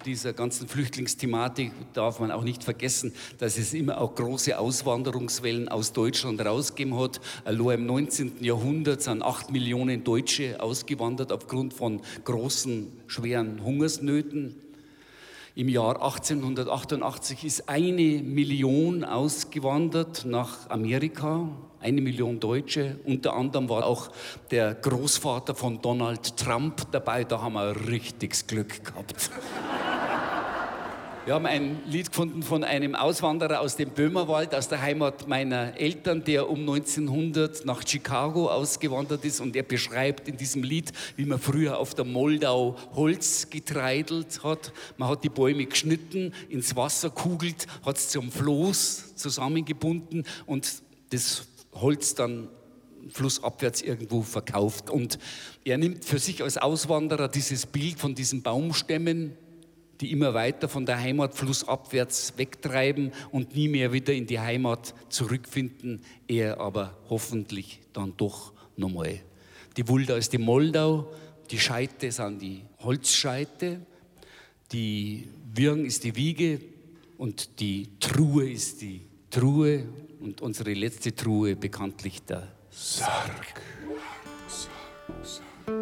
dieser ganzen Flüchtlingsthematik darf man auch nicht vergessen, dass es immer auch große Auswanderungswellen aus Deutschland rausgegeben hat. Allein im 19. Jahrhundert sind 8 Millionen Deutsche ausgewandert aufgrund von großen, schweren Hungersnöten. Im Jahr 1888 ist 1 Million ausgewandert nach Amerika, 1 Million Deutsche. Unter anderem war auch der Großvater von Donald Trump dabei, da haben wir richtiges Glück gehabt. Wir haben ein Lied gefunden von einem Auswanderer aus dem Böhmerwald, aus der Heimat meiner Eltern, der um 1900 nach Chicago ausgewandert ist. Und er beschreibt in diesem Lied, wie man früher auf der Moldau Holz getreidelt hat. Man hat die Bäume geschnitten, ins Wasser kugelt, hat es zum Floß zusammengebunden und das Holz dann flussabwärts irgendwo verkauft. Und er nimmt für sich als Auswanderer dieses Bild von diesen Baumstämmen, die immer weiter von der Heimat flussabwärts wegtreiben und nie mehr wieder in die Heimat zurückfinden, er aber hoffentlich dann doch nochmal. Die Vulda ist die Moldau, die Scheite sind die Holzscheite, die Wirng ist die Wiege und die Truhe ist die Truhe und unsere letzte Truhe bekanntlich der Sarg.